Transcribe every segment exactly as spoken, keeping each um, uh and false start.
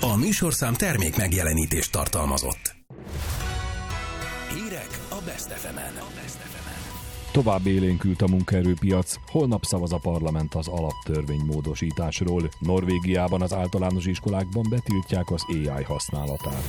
A műsorszám termék megjelenítést tartalmazott. Hírek a Best ef emen. Tovább élénkült a munkaerőpiac, holnap szavaz a parlament az alaptörvény módosításról. Norvégiában az általános iskolákban betiltják az á i használatát.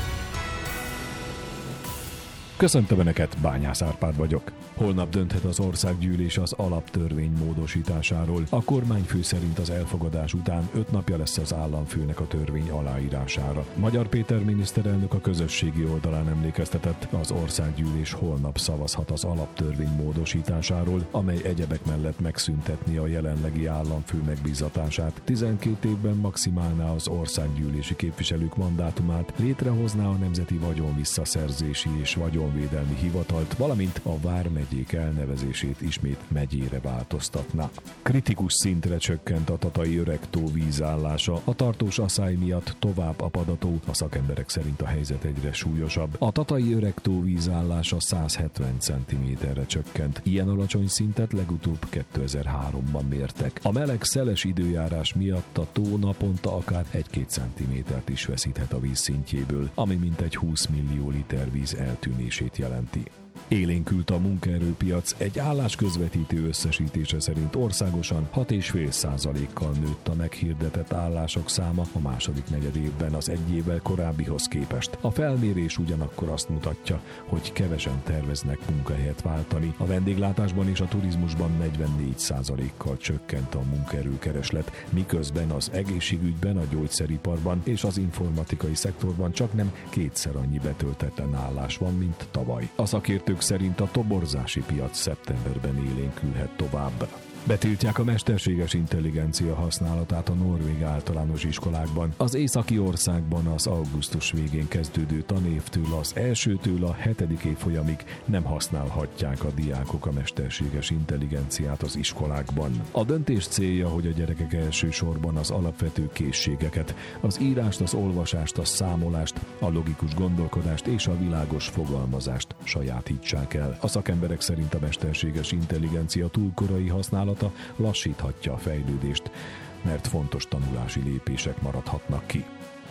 Köszöntöm Önöket, Bányász Árpád vagyok. Holnap dönthet az országgyűlés az alaptörvény módosításáról. A kormányfő szerint az elfogadás után öt napja lesz az államfőnek a törvény aláírására. Magyar Péter miniszterelnök a közösségi oldalán emlékeztetett, az országgyűlés holnap szavazhat az alaptörvény módosításáról, amely egyebek mellett megszüntetni a jelenlegi államfő megbízatását, tizenkét évben maximálná az országgyűlési képviselők mandátumát, létrehozná a Nemzeti Vagyonvisszaszerzési és Vagyonvédelmi Hivatalt, valamint a vármegyék elnevezését ismét megyére változtatná. Kritikus szintre csökkent a tatai Öregtó vízállása. A tartós aszály miatt tovább apad a tó, a szakemberek szerint a helyzet egyre súlyosabb. A tatai Öregtó vízállása száz hetven centiméterre csökkent. Ilyen alacsony szintet legutóbb kétezer-háromban mértek. A meleg, szeles időjárás miatt a tó naponta akár egy-két centimétert is veszíthet a víz szintjéből, ami mintegy húsz millió liter víz eltűnését jelenti. Élénkült a munkaerőpiac, egy állásközvetítő összesítése szerint országosan hat egész öt százalékkal nőtt a meghirdetett állások száma a második negyedévben az egy évvel korábbihoz képest. A felmérés ugyanakkor azt mutatja, hogy kevesen terveznek munkahelyet váltani. A vendéglátásban és a turizmusban negyvennégy százalékkal csökkent a munkaerőkereslet, miközben az egészségügyben, a gyógyszeriparban és az informatikai szektorban csaknem kétszer annyi betöltetlen állás van, mint tavaly. A szakértők szerint a toborzási piac szeptemberben élénkülhet tovább. Betiltják a mesterséges intelligencia használatát a norvég általános iskolákban. Az északi országban az augusztus végén kezdődő tanévtől az elsőtől a hetedik évfolyamig nem használhatják a diákok a mesterséges intelligenciát az iskolákban. A döntés célja, hogy a gyerekek elsősorban az alapvető készségeket, az írást, az olvasást, a számolást, a logikus gondolkodást és a világos fogalmazást sajátítsák el. A szakemberek szerint a mesterséges intelligencia túlkorai használat lassíthatja a fejlődést, mert fontos tanulási lépések maradhatnak ki.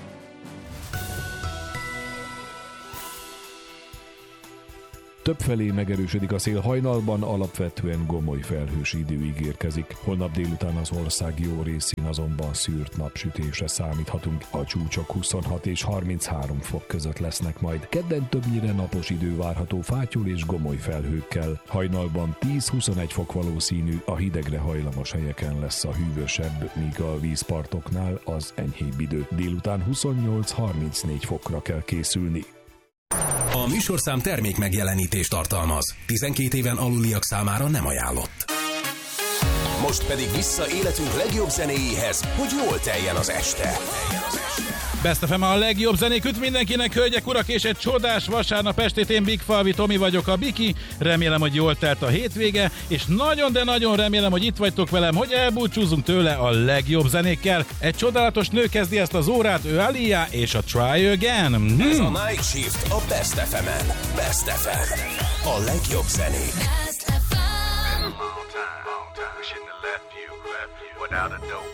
Többfelé megerősödik a szél, hajnalban alapvetően gomoly felhős idő ígérkezik. Holnap délután az ország jó részén azonban szűrt napsütésre számíthatunk. A csúcsok huszonhat és harminchárom fok között lesznek majd. Kedden többnyire napos idő várható fátyol és gomoly felhőkkel. Hajnalban tíz-huszonegy fok valószínű, a hidegre hajlamos helyeken lesz a hűvösebb, míg a vízpartoknál az enyhébb idő. Délután huszonnyolc-harmincnégy fokra kell készülni. A műsorszám termék megjelenítést tartalmaz. tizenkét éven aluliak számára nem ajánlott. Most pedig vissza életünk legjobb zenéjéhez, hogy jól teljen az este. Best ef em a legjobb zenék üt mindenkinek, hölgyek, urak, és egy csodás vasárnap estét. Én Big Falvi Tomi vagyok, a Biki. Remélem, hogy jól telt a hétvége, és nagyon, de nagyon remélem, hogy itt vagytok velem, hogy elbúcsúzunk tőle a legjobb zenékkel. Egy csodálatos nő kezdi ezt az órát, ő Alia és a Try Again. Hmm. Ez a Night Shift a Best ef emen. Best ef em. A legjobb zenék. Without a doubt.